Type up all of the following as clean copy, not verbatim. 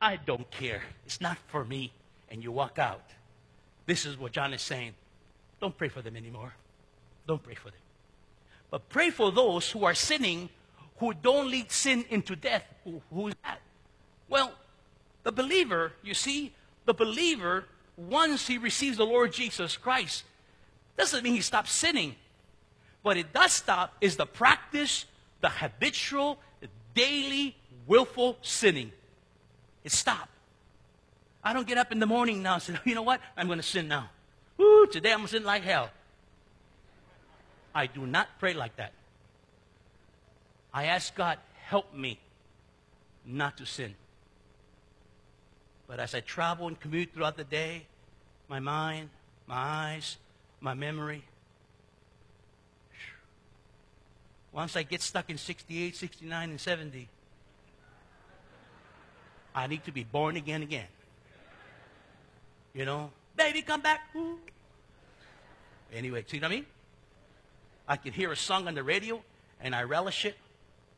I don't care. It's not for me. And you walk out. This is what John is saying. Don't pray for them anymore. Don't pray for them. But pray for those who are sinning, who don't lead sin into death. Who's that? Well, the believer, you see, the believer, once he receives the Lord Jesus Christ, doesn't mean he stops sinning. What it does stop is the practice, the habitual, daily, willful sinning. It stopped. I don't get up in the morning now and say, you know what? I'm going to sin now. Woo, today I'm going to sin like hell. I do not pray like that. I ask God, help me not to sin. But as I travel and commute throughout the day, my mind, my eyes, my memory, once I get stuck in 68, 69, and 70, I need to be born again. You know, baby, come back. Ooh. Anyway, see what I mean? I can hear a song on the radio, and I relish it.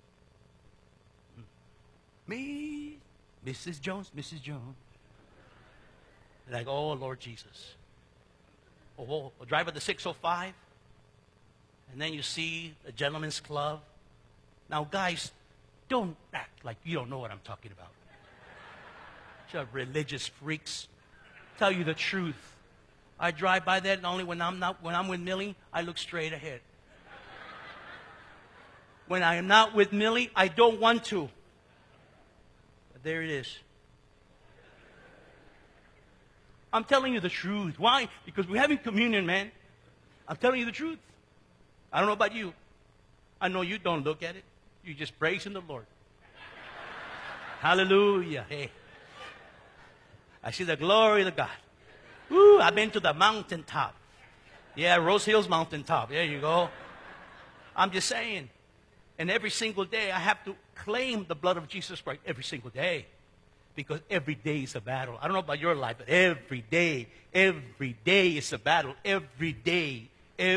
Me, Mrs. Jones, Mrs. Jones. Like, oh, Lord Jesus. Oh, we'll drive at the 605, and then you see the gentleman's club. Now, guys, don't act like you don't know what I'm talking about. Just religious freaks. Tell you the truth. I drive by that, and only when I'm with Millie, I look straight ahead. When I am not with Millie, I don't want to. But there it is. I'm telling you the truth. Why? Because we're having communion, man. I'm telling you the truth. I don't know about you. I know you don't look at it. You just praising the Lord. Hallelujah. Hey. I see the glory of God. Woo, I've been to the mountaintop. Yeah, Rose Hills mountaintop. There you go. I'm just saying. And every single day, I have to claim the blood of Jesus Christ every single day. Because every day is a battle. I don't know about your life, but every day is a battle. Every day,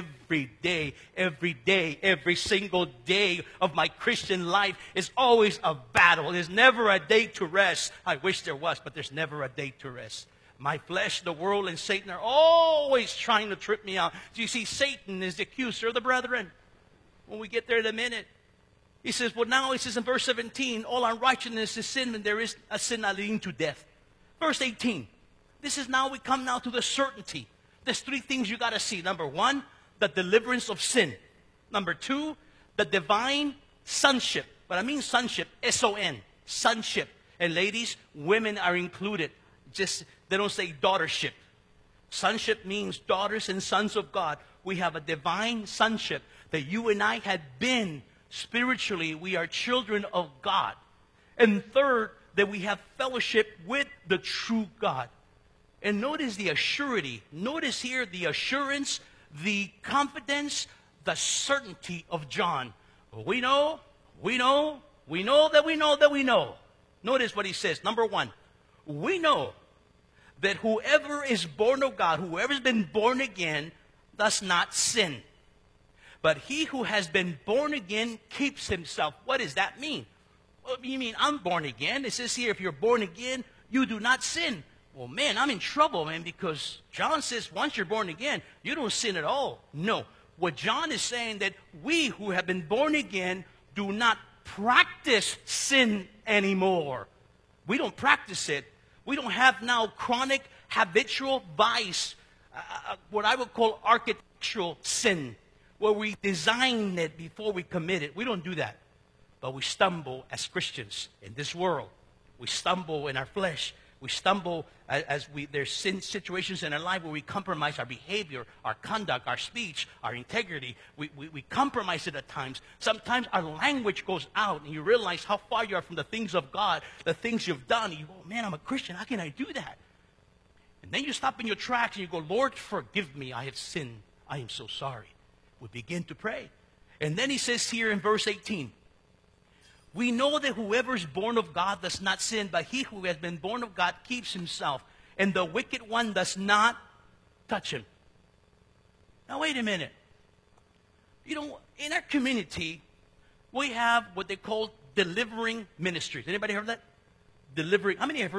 every single day of my Christian life is always a battle. There's never a day to rest. I wish there was, but there's never a day to rest. My flesh, the world, and Satan are always trying to trip me out. Do you see, Satan is the accuser of the brethren. When we get there in a minute, he says, well, now he says in verse 17, all unrighteousness is sin, and there is a sin leading to death. Verse 18, this is now we come now to the certainty. There's three things you got to see. Number one, the deliverance of sin. Number two, the divine sonship. But I mean sonship, S-O-N, sonship. And ladies, women are included. Just, they don't say daughtership. Sonship means daughters and sons of God. We have a divine sonship that you and I had been spiritually. We are children of God. And third, that we have fellowship with the true God. And notice the assurity. Notice here the assurance, the confidence, the certainty of John. We know that we know. Notice what he says. Number one, we know that whoever is born of God, whoever has been born again, does not sin. But he who has been born again keeps himself. What does that mean? Well, you mean I'm born again? It says here, if you're born again, you do not sin. Well, man, I'm in trouble, man, because John says once you're born again, you don't sin at all. No. What John is saying that we who have been born again do not practice sin anymore. We don't practice it. We don't have now chronic habitual vice, what I would call architectural sin, where we design it before we commit it. We don't do that. But we stumble as Christians in this world. We stumble in our flesh. We stumble there's sin situations in our life where we compromise our behavior, our conduct, our speech, our integrity. We compromise it at times. Sometimes our language goes out and you realize how far you are from the things of God, the things you've done. You go, man, I'm a Christian. How can I do that? And then you stop in your tracks and you go, Lord, forgive me. I have sinned. I am so sorry. We begin to pray. And then he says here in verse 18, we know that whoever is born of God does not sin, but he who has been born of God keeps himself, and the wicked one does not touch him. Now, wait a minute. You know, in our community, we have what they call delivering ministries. Anybody heard of that? Delivering. How many have heard